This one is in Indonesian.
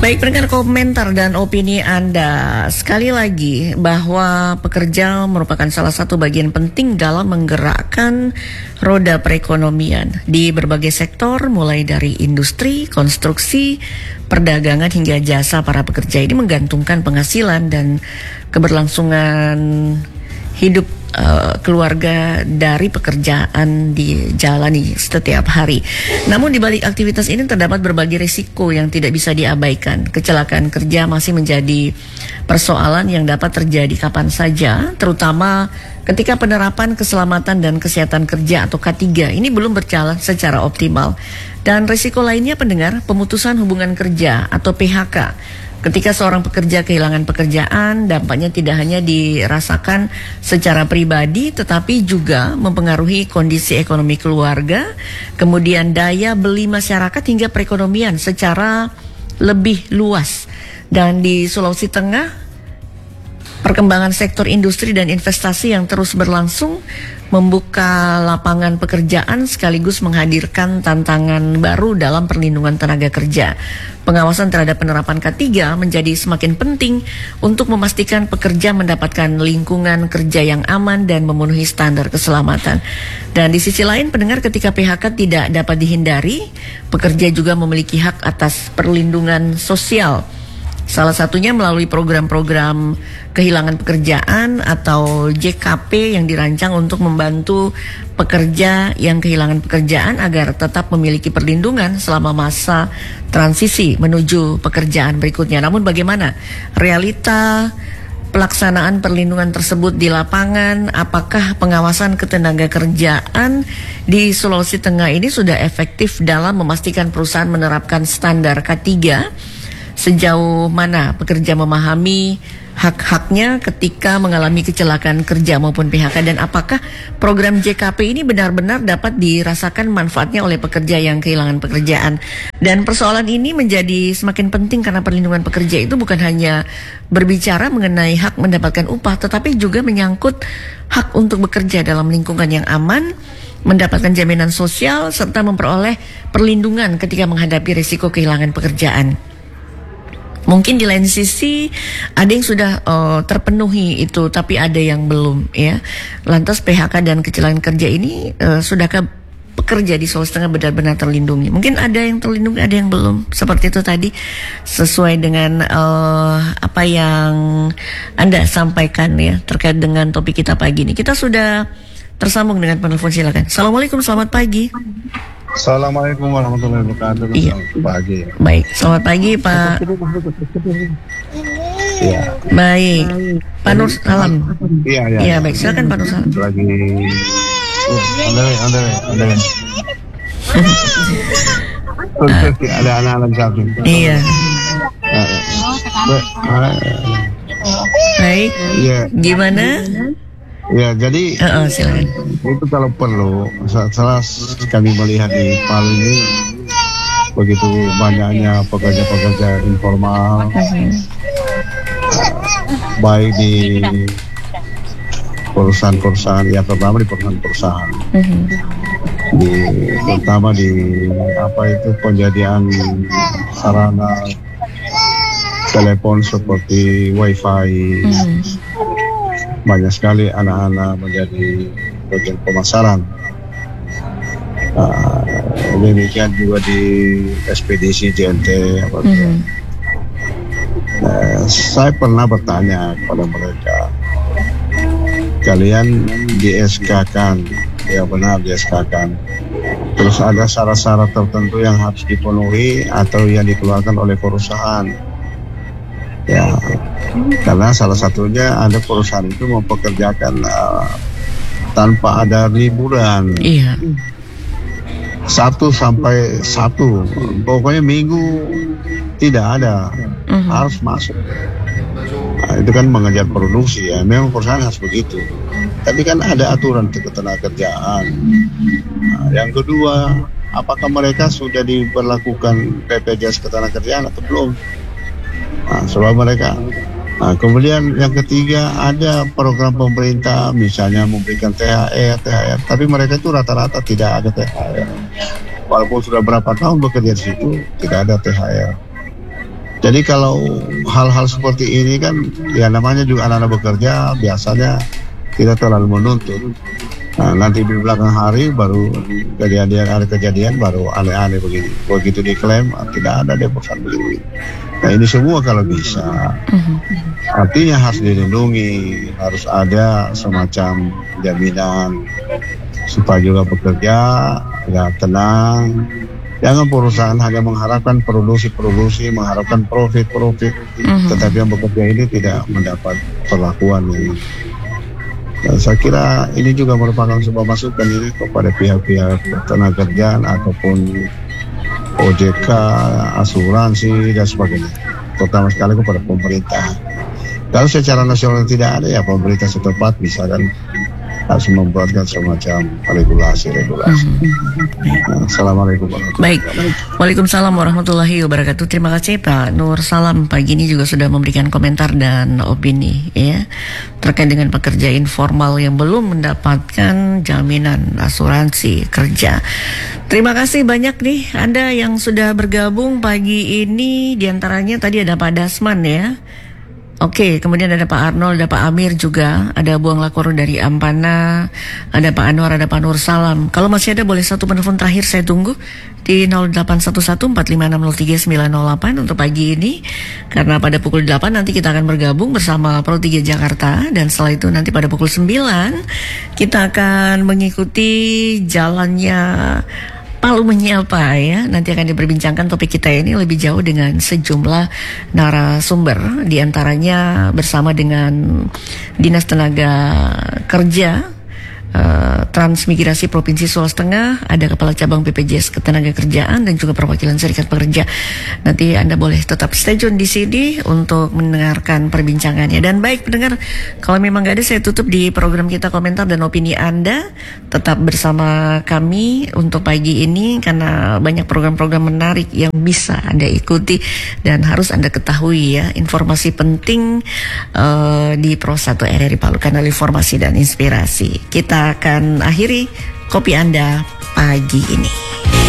Baik, pendengar, komentar dan opini Anda. Sekali lagi bahwa pekerja merupakan salah satu bagian penting dalam menggerakkan roda perekonomian di berbagai sektor, mulai dari industri, konstruksi, perdagangan hingga jasa. Para pekerja ini menggantungkan penghasilan dan keberlangsungan hidup keluarga dari pekerjaan dijalani setiap hari. Namun di balik aktivitas ini terdapat berbagai risiko yang tidak bisa diabaikan. Kecelakaan kerja masih menjadi persoalan yang dapat terjadi kapan saja, terutama ketika penerapan keselamatan dan kesehatan kerja atau K3 ini belum berjalan secara optimal. Dan risiko lainnya, pendengar, pemutusan hubungan kerja atau PHK. Ketika seorang pekerja kehilangan pekerjaan, dampaknya tidak hanya dirasakan secara pribadi, tetapi juga mempengaruhi kondisi ekonomi keluarga, kemudian daya beli masyarakat hingga perekonomian secara lebih luas. Dan di Sulawesi Tengah, perkembangan sektor industri dan investasi yang terus berlangsung membuka lapangan pekerjaan sekaligus menghadirkan tantangan baru dalam perlindungan tenaga kerja. Pengawasan terhadap penerapan K3 menjadi semakin penting untuk memastikan pekerja mendapatkan lingkungan kerja yang aman dan memenuhi standar keselamatan. Dan di sisi lain, pendengar, ketika PHK tidak dapat dihindari, pekerja juga memiliki hak atas perlindungan sosial. Salah satunya melalui program-program kehilangan pekerjaan atau JKP yang dirancang untuk membantu pekerja yang kehilangan pekerjaan agar tetap memiliki perlindungan selama masa transisi menuju pekerjaan berikutnya. Namun bagaimana realita pelaksanaan perlindungan tersebut di lapangan? Apakah pengawasan ketenaga kerjaan di Sulawesi Tengah ini sudah efektif dalam memastikan perusahaan menerapkan standar K3? Sejauh mana pekerja memahami hak-haknya ketika mengalami kecelakaan kerja maupun PHK, dan apakah program JKP ini benar-benar dapat dirasakan manfaatnya oleh pekerja yang kehilangan pekerjaan? Dan persoalan ini menjadi semakin penting karena perlindungan pekerja itu bukan hanya berbicara mengenai hak mendapatkan upah, tetapi juga menyangkut hak untuk bekerja dalam lingkungan yang aman, mendapatkan jaminan sosial, serta memperoleh perlindungan ketika menghadapi risiko kehilangan pekerjaan. Mungkin di lain sisi ada yang sudah terpenuhi itu, tapi ada yang belum, ya. Lantas PHK dan kecelakaan kerja ini sudahkah pekerja di Sulawesi Tengah benar-benar terlindungi? Mungkin ada yang terlindungi, ada yang belum. Seperti itu tadi, sesuai dengan apa yang Anda sampaikan, ya, terkait dengan topik kita pagi ini. Kita sudah tersambung dengan penelpon, silakan. Assalamualaikum, selamat pagi. Assalamualaikum warahmatullahi wabarakatuh. Iya. Selamat pagi. Baik, selamat pagi Pak. Iya. Baik, Pak Nur Salam. Iya. Iya, baik, silakan Pak Nur Salam. Lagi. Ada. Ada anak-anak di samping. Iya. Baik. Iya. Gimana? Ya, jadi silakan. itu kalau perlu, salah kami melihat di Palu ini begitu banyaknya pekerja-pekerja informal, baik di perusahaan-perusahaan, ya terutama di perusahaan-perusahaan, terutama di penjadian sarana telepon seperti wifi. Banyak sekali anak-anak menjadi bagian pemasaran. Demikian juga di ekspedisi JNT. Saya pernah bertanya kepada mereka, kalian di-SK-kan, ya benar di-SK-kan. Terus ada syarat-syarat tertentu yang harus dipenuhi atau yang dikeluarkan oleh perusahaan. Ya, karena salah satunya ada perusahaan itu mempekerjakan tanpa ada liburan. Iya. 1 sampai 1, pokoknya minggu tidak ada, harus masuk. Nah, itu kan mengejar produksi, ya. Memang perusahaan harus begitu. Tapi kan ada aturan ketenagakerjaan. Nah, yang kedua, apakah mereka sudah diberlakukan BPJS ketenagakerjaan atau belum? Sebab mereka. Kemudian yang ketiga, ada program pemerintah misalnya memberikan THR, tapi mereka itu rata-rata tidak ada THR. Walaupun sudah berapa tahun bekerja di situ, tidak ada THR. Jadi kalau hal-hal seperti ini kan, ya namanya juga anak-anak bekerja, biasanya tidak terlalu menuntut. Nah, nanti di belakang hari baru kejadian baru aneh-aneh begini. Begitu diklaim tidak ada deh perusahaan begini. Nah ini semua kalau bisa, artinya harus dilindungi, harus ada semacam jaminan supaya juga pekerja ya tenang. Jangan perusahaan hanya mengharapkan produksi, mengharapkan profit, tetapi yang bekerja ini tidak mendapat perlakuan ini. Saya kira ini juga merupakan sebuah masukan ini kepada pihak-pihak tenaga kerjaan ataupun OJK, asuransi dan sebagainya. Terutama sekali kepada pemerintah. Kalau secara nasional tidak ada, ya pemerintah setempat bisa kan harus membuatkan semacam regulasi. Nah, Assalamualaikum warahmatullahi wabarakatuh. Baik, Waalaikumsalam warahmatullahi wabarakatuh. Terima kasih Pak Nur Salam pagi ini juga sudah memberikan komentar dan opini ya terkait dengan pekerja informal yang belum mendapatkan jaminan asuransi kerja. Terima kasih banyak nih Anda yang sudah bergabung pagi ini, diantaranya tadi ada Pak Dasman ya. Oke, kemudian ada Pak Arnold, ada Pak Amir juga, ada Buang Lakoro dari Ampana, ada Pak Anwar, ada Pak Nur Salam. Kalau masih ada boleh satu penelpon terakhir saya tunggu di 0811456398 untuk pagi ini. Karena pada pukul 8 nanti kita akan bergabung bersama Pro 3 Jakarta, dan setelah itu nanti pada pukul 9 kita akan mengikuti jalannya Palu Menyapa ya. Nanti akan diperbincangkan topik kita ini lebih jauh dengan sejumlah narasumber, diantaranya bersama dengan Dinas Tenaga Kerja Transmigrasi Provinsi Sulawesi Tengah, ada Kepala Cabang BPJS Ketenagakerjaan dan juga perwakilan Serikat Pekerja. Nanti Anda boleh tetap stay tune di sini untuk mendengarkan perbincangannya. Dan baik pendengar, kalau memang nggak ada, saya tutup di program kita komentar dan opini Anda. Tetap bersama kami untuk pagi ini karena banyak program-program menarik yang bisa Anda ikuti dan harus Anda ketahui ya, informasi penting di Pro 1 RRI Palu, kanal informasi dan inspirasi. Kita akan akhiri kopi Anda pagi ini.